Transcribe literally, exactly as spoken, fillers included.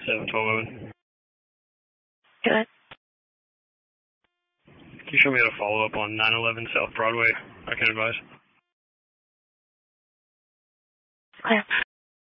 seven twelve Owen. Good. Can you show me how to follow up on nine eleven South Broadway? I can advise. Clear.